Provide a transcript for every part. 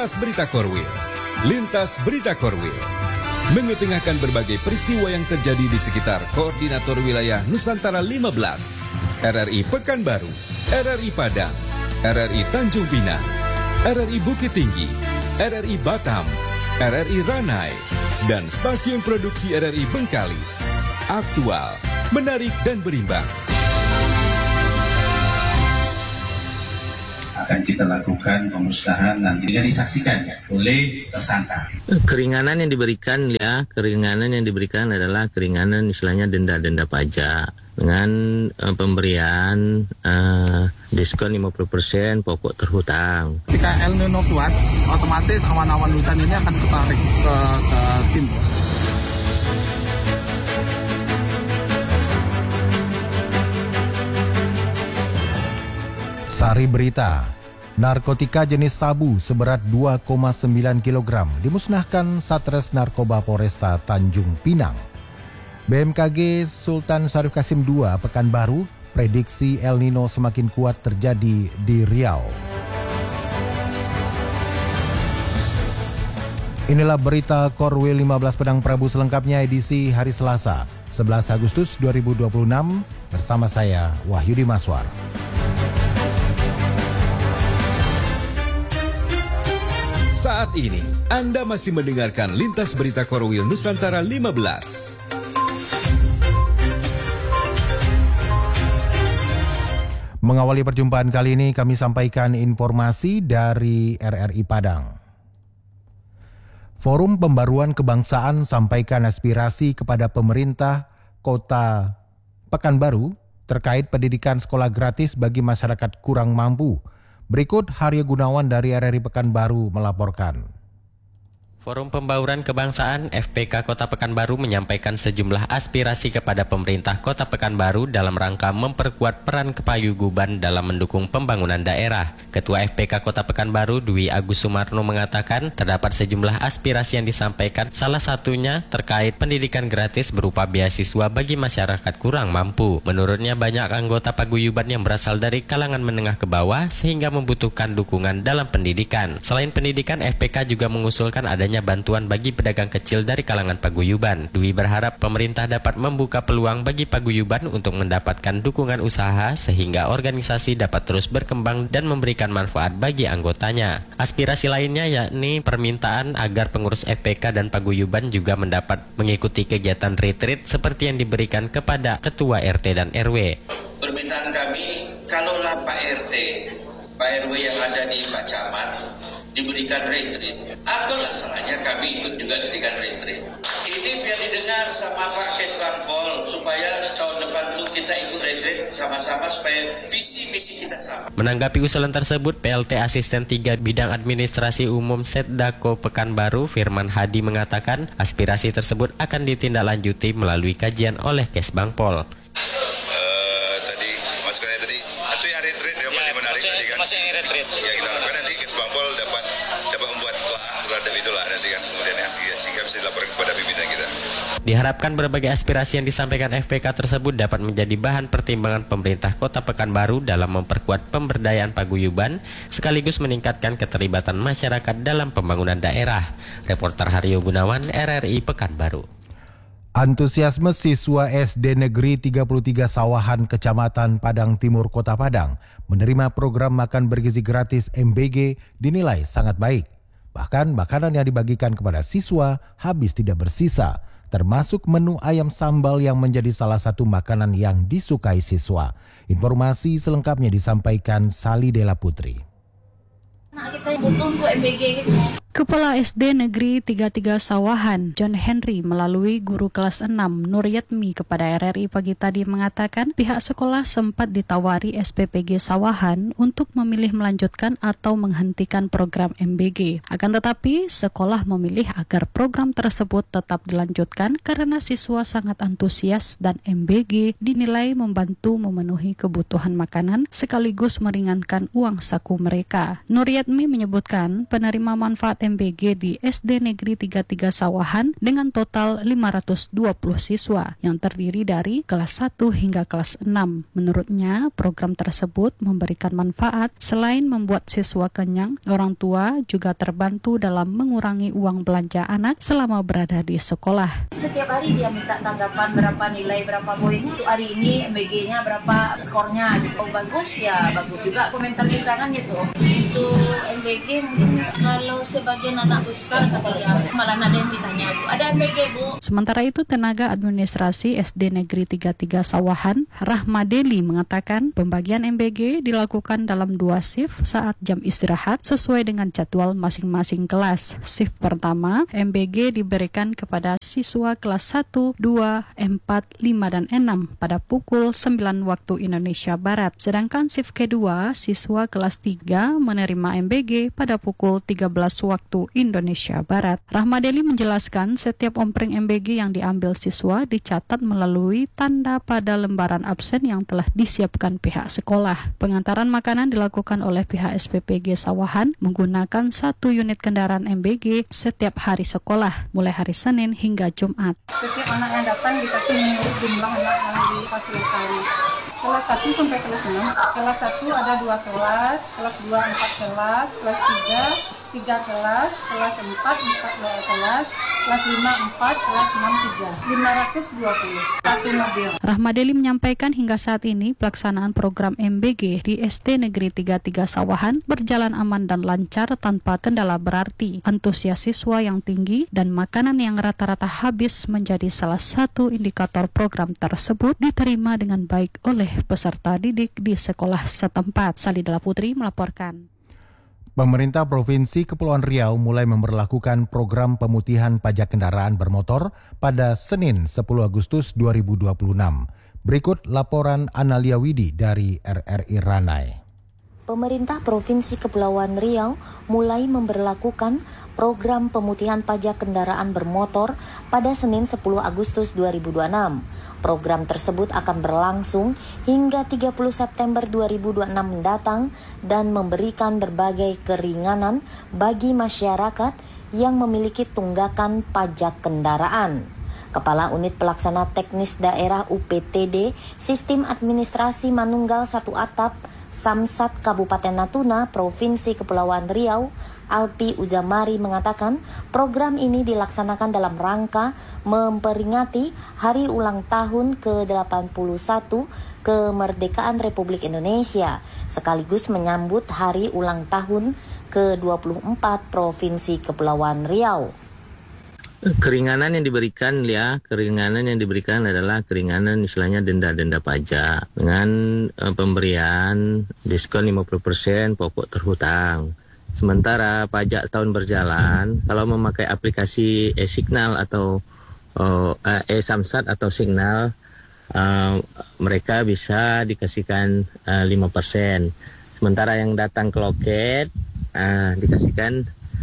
Lintas Berita Korwil. Lintas Berita Korwil mengetengahkan berbagai peristiwa yang terjadi di sekitar Koordinator Wilayah Nusantara 15, RRI Pekanbaru, RRI Padang, RRI Tanjung Pinang, RRI Bukit Tinggi, RRI Batam, RRI Ranai, dan stasiun produksi RRI Bengkalis. Aktual, menarik dan berimbang. Akan kita lakukan pemusnahan nantinya disaksikan oleh tersangka. Keringanan yang diberikan adalah keringanan istilahnya denda pajak dengan pemberian diskon 50% pokok terhutang. Ketika El Nino kuat, otomatis awan-awan hujan ini akan ketarik ke timur. Sari Berita. Narkotika jenis sabu seberat 2,9 kg dimusnahkan Satres Narkoba Polresta Tanjung Pinang. BMKG Sultan Syarif Kasim II Pekanbaru prediksi El Nino semakin kuat terjadi di Riau. Inilah berita Korwil 15 Pedang Prabu selengkapnya edisi hari Selasa 11 Agustus 2026 bersama saya Wahyudi Maswar. Saat ini, Anda masih mendengarkan Lintas Berita Korwil Nusantara 15. Mengawali perjumpaan kali ini, kami sampaikan informasi dari RRI Padang. Forum Pembaruan Kebangsaan sampaikan aspirasi kepada pemerintah Kota Pekanbaru terkait pendidikan sekolah gratis bagi masyarakat kurang mampu. Berikut Haryo Gunawan dari RRI Pekanbaru melaporkan. Forum Pembauran Kebangsaan FPK Kota Pekanbaru menyampaikan sejumlah aspirasi kepada pemerintah Kota Pekanbaru dalam rangka memperkuat peran kepaguyuban dalam mendukung pembangunan daerah. Ketua FPK Kota Pekanbaru Dwi Agus Sumarno mengatakan terdapat sejumlah aspirasi yang disampaikan, salah satunya terkait pendidikan gratis berupa beasiswa bagi masyarakat kurang mampu. Menurutnya banyak anggota paguyuban yang berasal dari kalangan menengah ke bawah sehingga membutuhkan dukungan dalam pendidikan. Selain pendidikan, FPK juga mengusulkan adanya bantuan bagi pedagang kecil dari kalangan paguyuban. Dwi berharap pemerintah dapat membuka peluang bagi paguyuban untuk mendapatkan dukungan usaha sehingga organisasi dapat terus berkembang dan memberikan manfaat bagi anggotanya. Aspirasi lainnya yakni permintaan agar pengurus FPK dan paguyuban juga mendapat mengikuti kegiatan retreat seperti yang diberikan kepada ketua RT dan RW. Permintaan kami, kalaulah Pak RT, Pak RW yang ada di Pak Camat diberikan retreat, apalah salahnya kami ikut juga diberikan retreat. Ini biar didengar sama Pak Kesbangpol supaya tahun depan tuh kita ikut retreat sama-sama supaya visi misi kita sama. Menanggapi usulan tersebut, PLT Asisten 3 Bidang Administrasi Umum Setdako Pekanbaru Firman Hadi mengatakan aspirasi tersebut akan ditindaklanjuti melalui kajian oleh Kesbangpol. Tadi masukannya tadi itu yang retreat yang paling menarik tadi kan. Masih retreat. Ya kita lakukan nanti Kesbangpol dapat membuat telah terhadap itulah nanti kan kemudian ya sehingga bisa dilaporkan kepada pimpinan kita. Diharapkan berbagai aspirasi yang disampaikan FPK tersebut dapat menjadi bahan pertimbangan pemerintah Kota Pekanbaru dalam memperkuat pemberdayaan paguyuban sekaligus meningkatkan keterlibatan masyarakat dalam pembangunan daerah. Reporter Haryo Gunawan, RRI Pekanbaru. Antusiasme siswa SD Negeri 33 Sawahan Kecamatan Padang Timur Kota Padang menerima program makan bergizi gratis MBG dinilai sangat baik. Bahkan makanan yang dibagikan kepada siswa habis tidak bersisa, termasuk menu ayam sambal yang menjadi salah satu makanan yang disukai siswa. Informasi selengkapnya disampaikan Sali Dela Putri. Kita butuh untuk MBG gitu. Kepala SD Negeri 33 Sawahan, John Henry, melalui guru kelas 6 Nur Yatmi kepada RRI pagi tadi mengatakan pihak sekolah sempat ditawari SPPG Sawahan untuk memilih melanjutkan atau menghentikan program MBG. Akan tetapi, sekolah memilih agar program tersebut tetap dilanjutkan karena siswa sangat antusias dan MBG dinilai membantu memenuhi kebutuhan makanan sekaligus meringankan uang saku mereka. Nur Yatmi Atmi menyebutkan penerima manfaat MBG di SD Negeri 33 Sawahan dengan total 520 siswa yang terdiri dari kelas 1 hingga kelas 6. Menurutnya, program tersebut memberikan manfaat selain membuat siswa kenyang, orang tua juga terbantu dalam mengurangi uang belanja anak selama berada di sekolah. Setiap hari dia minta tanggapan berapa nilai, berapa poin. Untuk hari ini MBG-nya berapa skornya gitu. Oh, bagus ya, bagus juga komentar kita kan gitu. Itu MBG mungkin kalau sebagian anak besar kata dia, malah ada yang ditanya, Bu, ada MBG Bu? Sementara itu, tenaga administrasi SD Negeri 33 Sawahan, Rahmadeli mengatakan pembagian MBG dilakukan dalam 2 shift saat jam istirahat sesuai dengan jadwal masing-masing kelas. Shift pertama, MBG diberikan kepada siswa kelas 1, 2, 4, 5, dan 6 pada pukul 9 waktu Indonesia Barat. Sedangkan shift kedua, siswa kelas 3 menerima MBG pada pukul 13 waktu Indonesia Barat. Rahmadeli menjelaskan setiap ompreng MBG yang diambil siswa dicatat melalui tanda pada lembaran absen yang telah disiapkan pihak sekolah. Pengantaran makanan dilakukan oleh pihak SPPG Sawahan menggunakan 1 unit kendaraan MBG setiap hari sekolah, mulai hari Senin hingga Jumat. Setiap anak yang datang dikasih menurut jumlah anak yang difasilitasi. Kelas 1 sampai kelas 6. Kelas 1 ada 2 kelas, kelas 2 4 kelas, kelas 3 kelas, kelas 4 kelas, kelas 5 4, kelas 6 3. 520 satu mobil. Rahmadeli menyampaikan hingga saat ini pelaksanaan program MBG di SD Negeri 33 Sawahan berjalan aman dan lancar tanpa kendala berarti. Antusias siswa yang tinggi dan makanan yang rata-rata habis menjadi salah satu indikator program tersebut diterima dengan baik oleh peserta didik di sekolah setempat. Salidala Putri melaporkan. Pemerintah Provinsi Kepulauan Riau mulai memberlakukan program pemutihan pajak kendaraan bermotor pada Senin 10 Agustus 2026. Berikut laporan Analia Widi dari RRI Ranai. Pemerintah Provinsi Kepulauan Riau mulai memberlakukan program pemutihan pajak kendaraan bermotor pada Senin 10 Agustus 2026. Program tersebut akan berlangsung hingga 30 September 2026 mendatang dan memberikan berbagai keringanan bagi masyarakat yang memiliki tunggakan pajak kendaraan. Kepala Unit Pelaksana Teknis Daerah UPTD Sistem Administrasi Manunggal Satu Atap Samsat Kabupaten Natuna, Provinsi Kepulauan Riau, Alpi Ujamari mengatakan program ini dilaksanakan dalam rangka memperingati Hari Ulang Tahun ke-81 Kemerdekaan Republik Indonesia, sekaligus menyambut Hari Ulang Tahun ke-24 Provinsi Kepulauan Riau. Keringanan yang diberikan adalah keringanan istilahnya denda pajak dengan pemberian diskon 50% pokok terhutang. Sementara pajak tahun berjalan, kalau memakai aplikasi e-Signal atau e-Samsat atau Signal, mereka bisa dikasihkan 5%. Sementara yang datang ke loket dikasihkan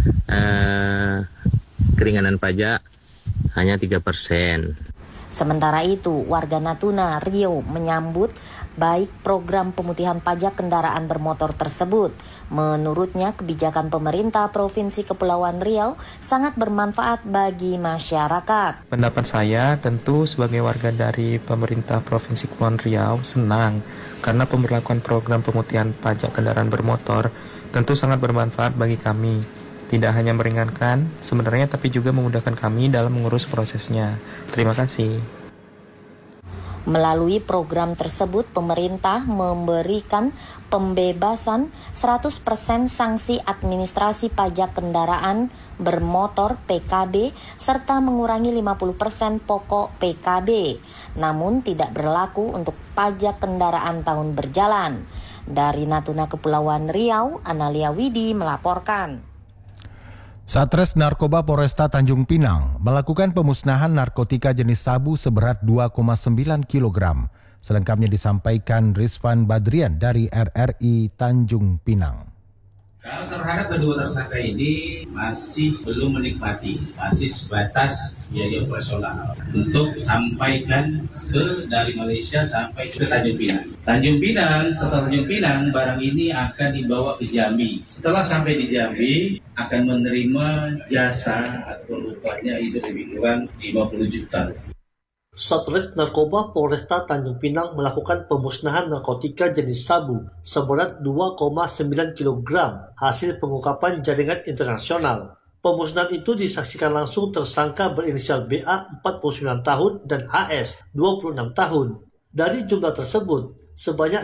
keringanan pajak hanya 3%. Sementara itu, warga Natuna, Riau menyambut baik program pemutihan pajak kendaraan bermotor tersebut. Menurutnya, kebijakan pemerintah Provinsi Kepulauan Riau sangat bermanfaat bagi masyarakat. Pendapat saya tentu sebagai warga dari pemerintah Provinsi Kepulauan Riau senang karena pemberlakuan program pemutihan pajak kendaraan bermotor tentu sangat bermanfaat bagi kami. Tidak hanya meringankan sebenarnya, tapi juga memudahkan kami dalam mengurus prosesnya. Terima kasih. Melalui program tersebut, pemerintah memberikan pembebasan 100% sanksi administrasi pajak kendaraan bermotor PKB serta mengurangi 50% pokok PKB. Namun tidak berlaku untuk pajak kendaraan tahun berjalan. Dari Natuna Kepulauan Riau, Analia Widi melaporkan. Satres Narkoba Polresta Tanjung Pinang melakukan pemusnahan narkotika jenis sabu seberat 2,9 kg. Selengkapnya disampaikan Rizvan Badrian dari RRI Tanjung Pinang. Kalau terhadap kedua tersangka ini masih belum menikmati, masih sebatas biaya operasional untuk sampaikan dari Malaysia sampai ke Tanjung Pinang. Setelah Tanjung Pinang, barang ini akan dibawa ke Jambi. Setelah sampai di Jambi, akan menerima jasa atau upahnya itu lebih kurang 50 juta. Satres Narkoba Polresta Tanjung Pinang melakukan pemusnahan narkotika jenis sabu seberat 2,9 kg hasil pengungkapan jaringan internasional. Pemusnahan itu disaksikan langsung tersangka berinisial BA 49 tahun dan AS 26 tahun. Dari jumlah tersebut, sebanyak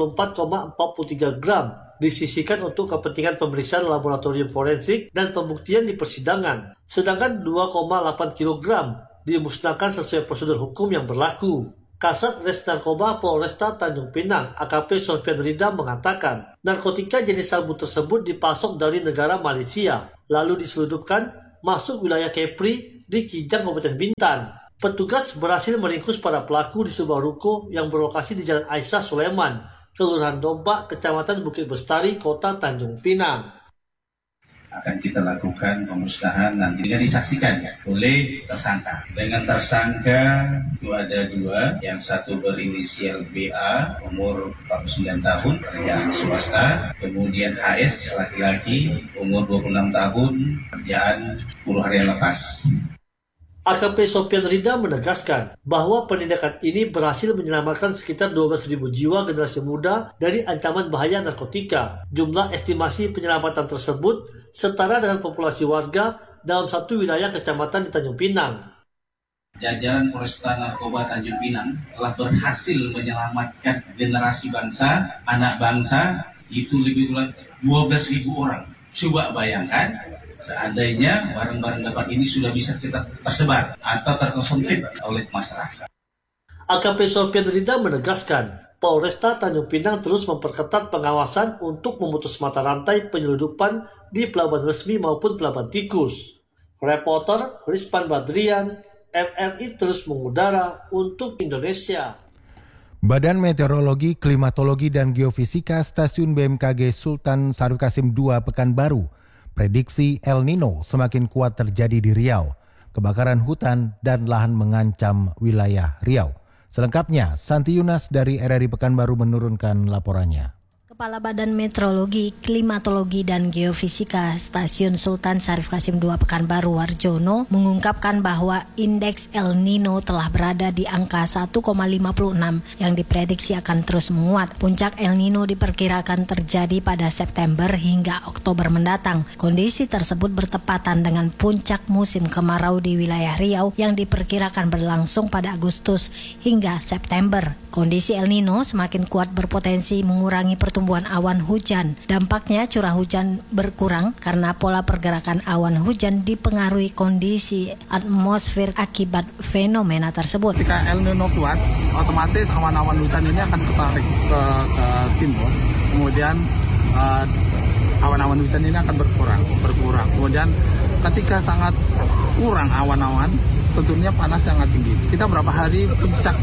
54,43 gram disisihkan untuk kepentingan pemeriksaan laboratorium forensik dan pembuktian di persidangan, sedangkan 2,8 kg dimusnahkan sesuai prosedur hukum yang berlaku. Kasat Res Narkoba Polresta Tanjung Pinang AKP Sofian Rida mengatakan, narkotika jenis sabu tersebut dipasok dari negara Malaysia, lalu diselundupkan masuk wilayah Kepri di Kijang, Kabupaten Bintan. Petugas berhasil meringkus para pelaku di sebuah ruko yang berlokasi di Jalan Aisyah Sulaiman, Kelurahan Dombak, Kecamatan Bukit Bestari, Kota Tanjung Pinang. Akan kita lakukan pemusnahan nanti dengan disaksikan oleh tersangka. Dengan tersangka itu ada dua, yang satu berinisial BA umur 49 tahun, kerjaan swasta, kemudian HS laki-laki umur 26 tahun, kerjaan buruh harian lepas. AKP Sofian Rida menegaskan bahwa penindakan ini berhasil menyelamatkan sekitar 12.000 jiwa generasi muda dari ancaman bahaya narkotika. Jumlah estimasi penyelamatan tersebut setara dengan populasi warga dalam satu wilayah kecamatan di Tanjung Pinang. Jajaran Polresta Narkoba Tanjung Pinang telah berhasil menyelamatkan generasi bangsa, anak bangsa, itu lebih kurang 12.000 orang. Coba bayangkan, seandainya barang-barang dapat ini sudah bisa kita tersebar atau terkonsumtif oleh masyarakat. AKP Sofian Rida menegaskan, Polresta Tanjung Pinang terus memperketat pengawasan untuk memutus mata rantai penyeludupan di pelabuhan resmi maupun pelabuhan tikus. Reporter Rizpan Badrian, RRI terus mengudara untuk Indonesia. Badan Meteorologi, Klimatologi, dan Geofisika Stasiun BMKG Sultan Syarif Qasim II Pekanbaru prediksi El Nino semakin kuat terjadi di Riau. Kebakaran hutan dan lahan mengancam wilayah Riau. Selengkapnya, Santi Yunas dari RRI Pekanbaru menurunkan laporannya. Kepala Badan Meteorologi, Klimatologi, dan Geofisika Stasiun Sultan Syarif Qasim II Pekanbaru Warjono mengungkapkan bahwa indeks El Nino telah berada di angka 1,56 yang diprediksi akan terus menguat. Puncak El Nino diperkirakan terjadi pada September hingga Oktober mendatang. Kondisi tersebut bertepatan dengan puncak musim kemarau di wilayah Riau yang diperkirakan berlangsung pada Agustus hingga September. Kondisi El Nino semakin kuat berpotensi mengurangi pertumbuhan awan hujan. Dampaknya curah hujan berkurang karena pola pergerakan awan hujan dipengaruhi kondisi atmosfer akibat fenomena tersebut. Ketika El Nino kuat, otomatis awan-awan hujan ini akan ketarik ke timur. Kemudian awan-awan hujan ini akan berkurang. Kemudian ketika sangat kurang awan-awan, tentunya panas sangat tinggi. Kita berapa hari puncak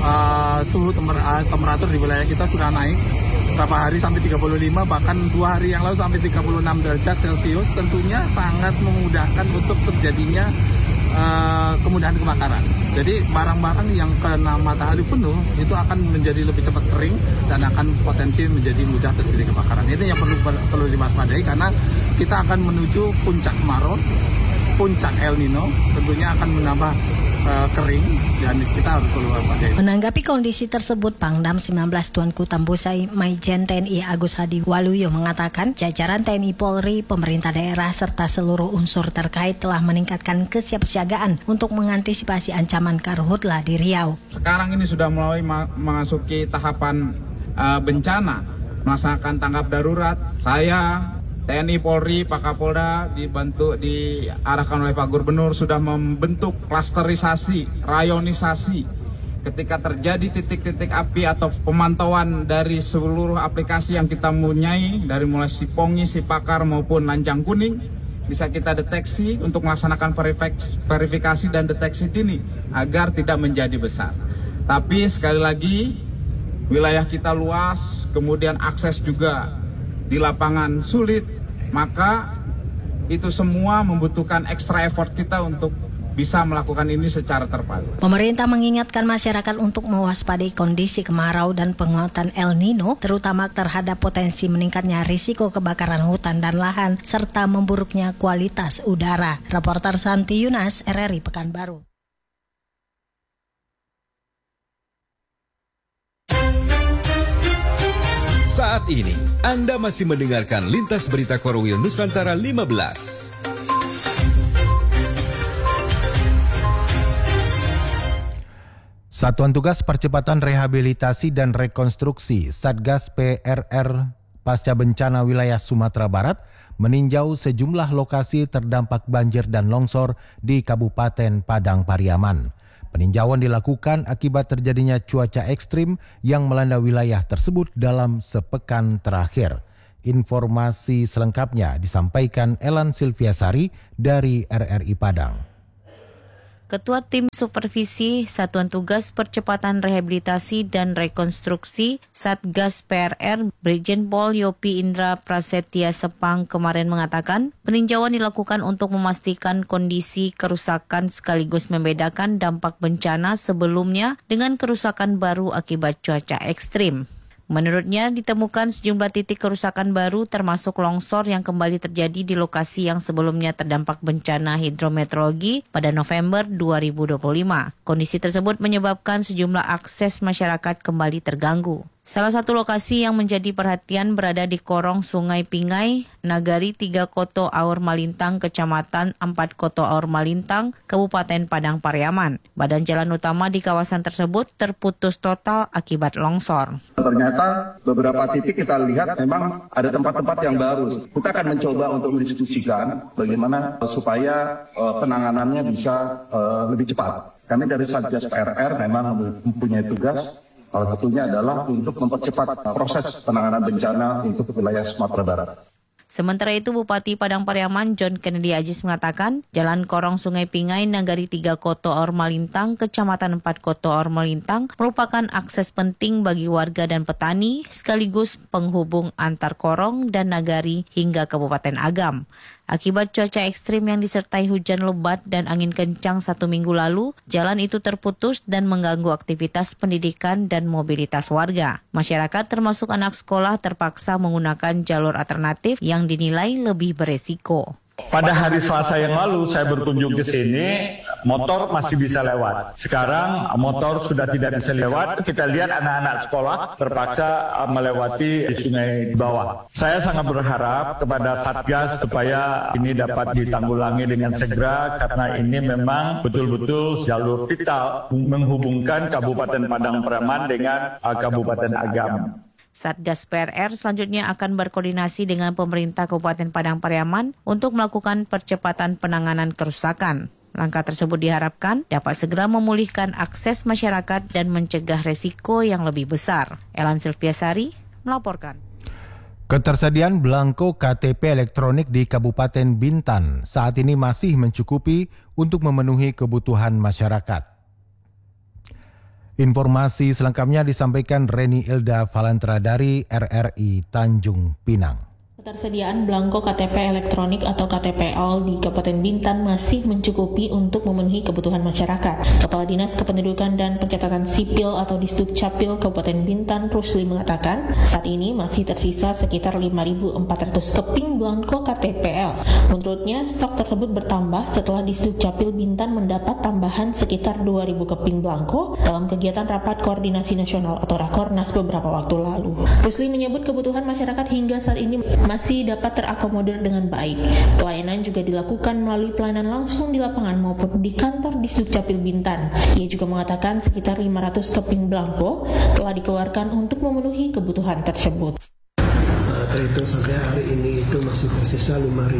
suhu temperatur di wilayah kita sudah naik. Berapa hari sampai 35, bahkan 2 hari yang lalu sampai 36 derajat Celcius. Tentunya sangat memudahkan untuk terjadinya kemudahan kebakaran. Jadi barang-barang yang kena matahari penuh itu akan menjadi lebih cepat kering dan akan potensi menjadi mudah terjadi kebakaran. Itu yang perlu diwaspadai karena kita akan menuju puncak kemarau, puncak El Nino, tentunya akan menambah kering dan kita harus perlu waspadai. Menanggapi kondisi tersebut, Pangdam 19 Tuanku Tambusai Maijen TNI Agus Hadi Waluyo mengatakan jajaran TNI Polri, pemerintah daerah serta seluruh unsur terkait telah meningkatkan kesiapsiagaan untuk mengantisipasi ancaman karhutla di Riau. Sekarang ini sudah mulai memasuki tahapan bencana, melaksanakan tanggap darurat. Saya TNI Polri, Pak Kapolda diarahkan oleh Pak Gubernur sudah membentuk klasterisasi, rayonisasi. Ketika terjadi titik-titik api atau pemantauan dari seluruh aplikasi yang kita punyai, dari mulai Sipongi, Sipakar maupun Lancang Kuning, bisa kita deteksi untuk melaksanakan verifikasi dan deteksi dini agar tidak menjadi besar. Tapi sekali lagi, wilayah kita luas, kemudian akses juga di lapangan sulit. maka itu semua membutuhkan extra effort kita untuk bisa melakukan ini secara terpadu. Pemerintah mengingatkan masyarakat untuk mewaspadai kondisi kemarau dan penguatan El Nino, terutama terhadap potensi meningkatnya risiko kebakaran hutan dan lahan, serta memburuknya kualitas udara. Reporter Santi Yunas, RRI Pekanbaru. Saat ini, Anda masih mendengarkan Lintas Berita Korwil Nusantara 15. Satuan Tugas Percepatan Rehabilitasi dan Rekonstruksi Satgas PRR Pasca Bencana Wilayah Sumatera Barat meninjau sejumlah lokasi terdampak banjir dan longsor di Kabupaten Padang Pariaman. Peninjauan dilakukan akibat terjadinya cuaca ekstrim yang melanda wilayah tersebut dalam sepekan terakhir. Informasi selengkapnya disampaikan Elan Silviasari dari RRI Padang. Ketua Tim Supervisi Satuan Tugas Percepatan Rehabilitasi dan Rekonstruksi Satgas PRR Brigjen Pol Yopi Indra Prasetya Sepang kemarin mengatakan peninjauan dilakukan untuk memastikan kondisi kerusakan sekaligus membedakan dampak bencana sebelumnya dengan kerusakan baru akibat cuaca ekstrim. Menurutnya ditemukan sejumlah titik kerusakan baru termasuk longsor yang kembali terjadi di lokasi yang sebelumnya terdampak bencana hidrometeorologi pada November 2025. Kondisi tersebut menyebabkan sejumlah akses masyarakat kembali terganggu. Salah satu lokasi yang menjadi perhatian berada di korong Sungai Pingai, Nagari 3 Koto Aur Malintang, Kecamatan 4 Koto Aur Malintang, Kabupaten Padang Pariaman. Badan jalan utama di kawasan tersebut terputus total akibat longsor. Ternyata beberapa titik kita lihat memang ada tempat-tempat yang baru. Kita akan mencoba untuk mendiskusikan bagaimana supaya penanganannya bisa lebih cepat. Kami dari Satgas PRR memang mempunyai tugas. Salah satunya adalah untuk mempercepat proses penanganan bencana untuk wilayah Sumatera Barat. Sementara itu, Bupati Padang Pariaman John Kennedy Ajis mengatakan Jalan Korong Sungai Pingai Nagari 3 Koto Aur Malintang, Kecamatan 4 Koto Aur Malintang merupakan akses penting bagi warga dan petani sekaligus penghubung antar Korong dan Nagari hingga Kabupaten Agam. Akibat cuaca ekstrim yang disertai hujan lebat dan angin kencang 1 minggu lalu, jalan itu terputus dan mengganggu aktivitas pendidikan dan mobilitas warga. Masyarakat termasuk anak sekolah terpaksa menggunakan jalur alternatif yang dinilai lebih beresiko. Pada hari Selasa yang lalu saya berkunjung ke sini, motor masih bisa lewat. Sekarang motor sudah tidak bisa lewat. Kita lihat anak-anak sekolah terpaksa melewati sungai di bawah. Saya sangat berharap kepada Satgas supaya ini dapat ditanggulangi dengan segera karena ini memang betul-betul jalur vital menghubungkan Kabupaten Padang Pariaman dengan Kabupaten Agam. Satgas PRR selanjutnya akan berkoordinasi dengan pemerintah Kabupaten Padang Pariaman untuk melakukan percepatan penanganan kerusakan. Langkah tersebut diharapkan dapat segera memulihkan akses masyarakat dan mencegah resiko yang lebih besar. Elan Silviasari melaporkan. Ketersediaan belangko KTP elektronik di Kabupaten Bintan saat ini masih mencukupi untuk memenuhi kebutuhan masyarakat. Informasi selengkapnya disampaikan Reni Ilda Valentra dari RRI Tanjung Pinang. Ketersediaan belangko KTP elektronik atau KTPL di Kabupaten Bintan masih mencukupi untuk memenuhi kebutuhan masyarakat. Kepala Dinas Kependudukan dan Pencatatan Sipil atau Disdukcapil Kabupaten Bintan, Rusli mengatakan, saat ini masih tersisa sekitar 5.400 keping belangko KTPL. Menurutnya, stok tersebut bertambah setelah Disdukcapil Bintan mendapat tambahan sekitar 2.000 keping belangko dalam kegiatan Rapat Koordinasi Nasional atau Rakornas beberapa waktu lalu. Rusli menyebut kebutuhan masyarakat hingga saat ini masih dapat terakomodir dengan baik. Pelayanan juga dilakukan melalui pelayanan langsung di lapangan maupun di kantor Disdukcapil Bintan. Ia juga mengatakan sekitar 500 keping belangko telah dikeluarkan untuk memenuhi kebutuhan tersebut. Terhitung sampai hari ini itu masih tersisa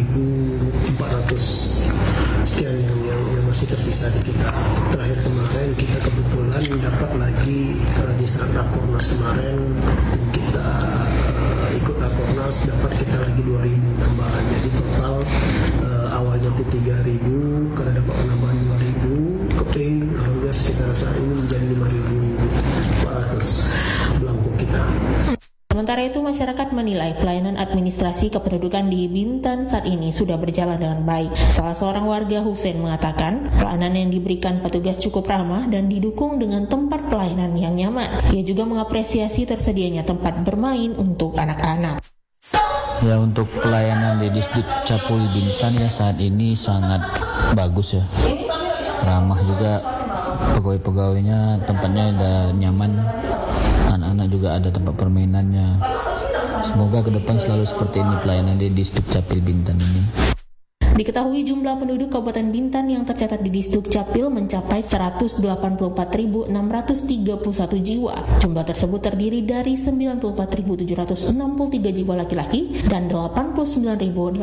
5.400 sekian yang masih tersisa di kita. Terakhir kemarin kita kebetulan dapat lagi di saat Rakornas kemarin kita ikut Rakornas dapat kita lagi 2.000 tambahan. Jadi total awalnya 3.000 karena dapat penambahan 2.000 keping, alhamdulillah sekitar saat ini menjadi 5.400 belangko kita. Sementara itu, masyarakat menilai pelayanan administrasi kependudukan di Bintan saat ini sudah berjalan dengan baik. Salah seorang warga, Hussein, mengatakan pelayanan yang diberikan petugas cukup ramah dan didukung dengan tempat pelayanan yang nyaman. Ia juga mengapresiasi tersedianya tempat bermain untuk anak-anak. Ya, untuk pelayanan di Distrik Capul Bintan ya saat ini sangat bagus ya. Ramah juga, pegawai-pegawainya, tempatnya udah nyaman. Anak-anak juga ada tempat permainannya. Semoga ke depan selalu seperti ini pelayanan di Distrik Capil Bintan ini. Diketahui jumlah penduduk Kabupaten Bintan yang tercatat di Distrik Capil mencapai 184.631 jiwa. Jumlah tersebut terdiri dari 94.763 jiwa laki-laki dan 89.868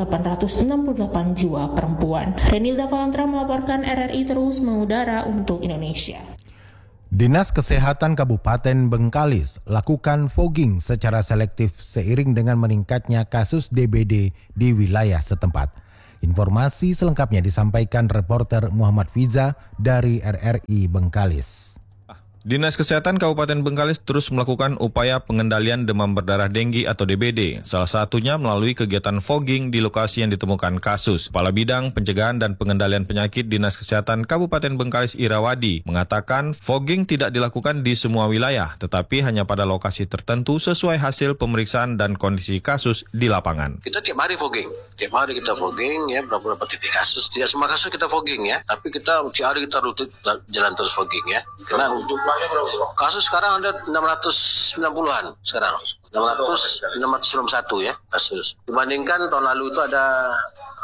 jiwa perempuan. Renilda Valantra melaporkan, RRI terus mengudara untuk Indonesia. Dinas Kesehatan Kabupaten Bengkalis lakukan fogging secara selektif seiring dengan meningkatnya kasus DBD di wilayah setempat. Informasi selengkapnya disampaikan reporter Muhammad Fiza dari RRI Bengkalis. Dinas Kesehatan Kabupaten Bengkalis terus melakukan upaya pengendalian demam berdarah denggi atau DBD, salah satunya melalui kegiatan fogging di lokasi yang ditemukan kasus. Kepala Bidang Pencegahan dan Pengendalian Penyakit Dinas Kesehatan Kabupaten Bengkalis Irawadi mengatakan fogging tidak dilakukan di semua wilayah, tetapi hanya pada lokasi tertentu sesuai hasil pemeriksaan dan kondisi kasus di lapangan. Kita tiap hari fogging ya, berapa titik kasus. Tidak semua kasus kita fogging ya, tapi kita tiap hari kita rutin jalan terus fogging ya. Karena untuk kasus sekarang ada 690-an sekarang. 691 ya kasus. Dibandingkan tahun lalu itu ada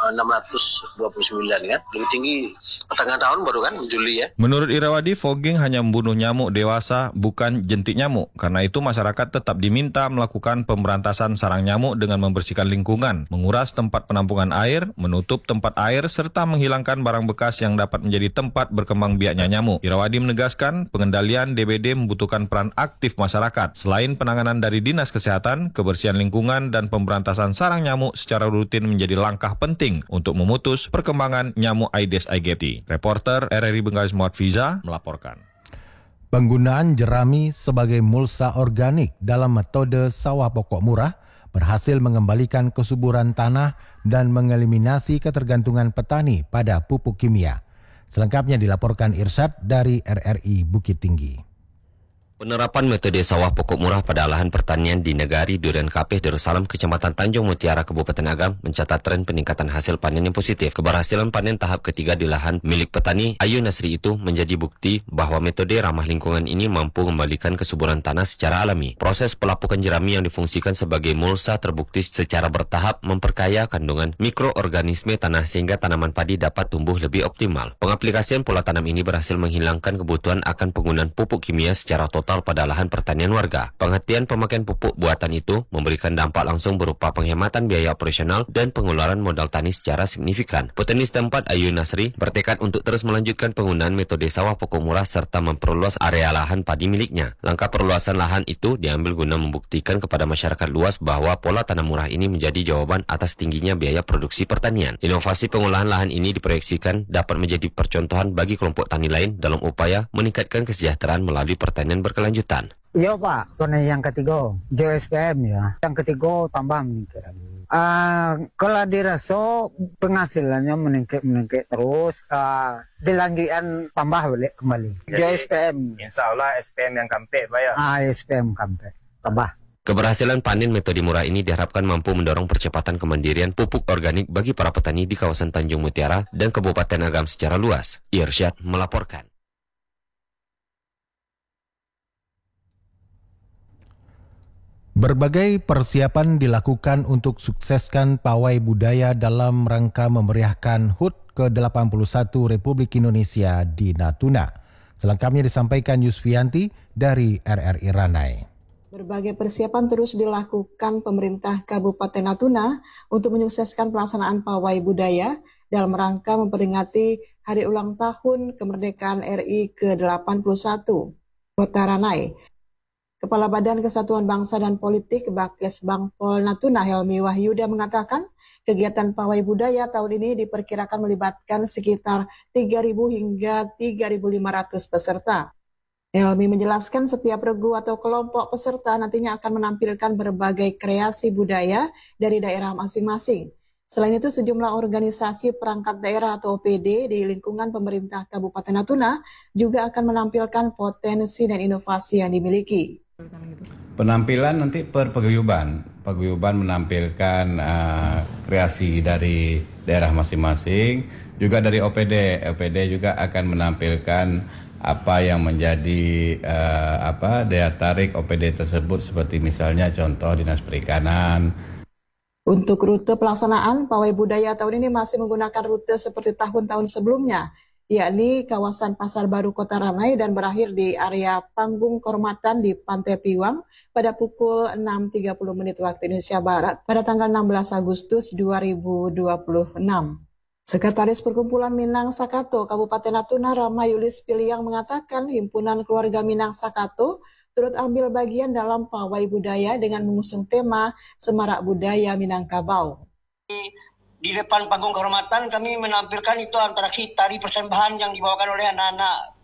629 ya. Lebih tinggi pertengahan tahun baru kan, Juli ya. Menurut Irawadi, fogging hanya membunuh nyamuk dewasa, bukan jentik nyamuk. Karena itu masyarakat tetap diminta melakukan pemberantasan sarang nyamuk dengan membersihkan lingkungan, menguras tempat penampungan air, menutup tempat air, serta menghilangkan barang bekas yang dapat menjadi tempat berkembang biaknya nyamuk. Irawadi menegaskan, pengendalian DBD membutuhkan peran aktif masyarakat. Selain penanganan dari Dinas Kesehatan, kebersihan lingkungan dan pemberantasan sarang nyamuk secara rutin menjadi langkah penting untuk memutus perkembangan nyamuk Aedes aegypti. Reporter RRI Bengkalis Muhammad Fiza melaporkan. Penggunaan jerami sebagai mulsa organik dalam metode sawah pokok murah berhasil mengembalikan kesuburan tanah dan mengeliminasi ketergantungan petani pada pupuk kimia. Selengkapnya dilaporkan Irsyad dari RRI Bukit Tinggi. Penerapan metode sawah pokok murah pada lahan pertanian di Negari Durian Kapih Darussalam, Kecamatan Tanjung Mutiara, Kabupaten Agam mencatat tren peningkatan hasil panen yang positif. Keberhasilan panen tahap ketiga di lahan milik petani Ayu Nasri itu menjadi bukti bahwa metode ramah lingkungan ini mampu mengembalikan kesuburan tanah secara alami. Proses pelapukan jerami yang difungsikan sebagai mulsa terbukti secara bertahap memperkaya kandungan mikroorganisme tanah sehingga tanaman padi dapat tumbuh lebih optimal. Pengaplikasian pola tanam ini berhasil menghilangkan kebutuhan akan penggunaan pupuk kimia secara total pada lahan pertanian warga. Penghentian pemakaian pupuk buatan itu memberikan dampak langsung berupa penghematan biaya operasional dan pengeluaran modal tani secara signifikan. Petani setempat Ayu Nasri bertekad untuk terus melanjutkan penggunaan metode sawah pokok murah serta memperluas area lahan padi miliknya. Langkah perluasan lahan itu diambil guna membuktikan kepada masyarakat luas bahwa pola tanam murah ini menjadi jawaban atas tingginya biaya produksi pertanian. Inovasi pengolahan lahan ini diproyeksikan dapat menjadi percontohan bagi kelompok tani lain dalam upaya meningkatkan kesejahteraan melalui pertanian berkelanjutan. Iya Pak, karena yang ketiga JSPM ya, yang ketiga tambah meningkat. Kalau dirasa penghasilannya meningkat terus, dilanjutkan tambah balik kembali. JSPM. Insya Allah SPM yang kampe Pak ya. SPM kampe tambah. Keberhasilan panen metode murah ini diharapkan mampu mendorong percepatan kemandirian pupuk organik bagi para petani di kawasan Tanjung Mutiara dan Kabupaten Agam secara luas. Irsyad melaporkan. Berbagai persiapan dilakukan untuk sukseskan pawai budaya dalam rangka memeriahkan HUT ke-81 Republik Indonesia di Natuna. Selengkapnya disampaikan Yusfianti dari RRI Ranai. Berbagai persiapan terus dilakukan pemerintah Kabupaten Natuna untuk menyukseskan pelaksanaan pawai budaya dalam rangka memperingati Hari Ulang Tahun Kemerdekaan RI ke-81. Kota Ranai. Kepala Badan Kesatuan Bangsa dan Politik Bakes Bangpol Natuna Helmi Wahyuda mengatakan kegiatan pawai budaya tahun ini diperkirakan melibatkan sekitar 3.000 hingga 3.500 peserta. Helmi menjelaskan setiap regu atau kelompok peserta nantinya akan menampilkan berbagai kreasi budaya dari daerah masing-masing. Selain itu, sejumlah organisasi perangkat daerah atau OPD di lingkungan pemerintah Kabupaten Natuna juga akan menampilkan potensi dan inovasi yang dimiliki. Penampilan nanti per paguyuban menampilkan kreasi dari daerah masing-masing, juga dari OPD juga akan menampilkan apa yang menjadi daya tarik OPD tersebut, seperti misalnya contoh Dinas Perikanan. Untuk rute pelaksanaan, Pawai Budaya tahun ini masih menggunakan rute seperti tahun-tahun sebelumnya, yakni kawasan Pasar Baru Kota Ranai dan berakhir di area Panggung Kehormatan di Pantai Piwang pada pukul 6.30 waktu Indonesia Barat pada tanggal 16 Agustus 2026. Sekretaris Perkumpulan Minang Sakato Kabupaten Natuna Rama Yulis Piliang mengatakan Himpunan Keluarga Minang Sakato turut ambil bagian dalam pawai budaya dengan mengusung tema Semarak Budaya Minangkabau. Di depan panggung kehormatan kami menampilkan itu atraksi tari persembahan yang dibawakan oleh anak-anak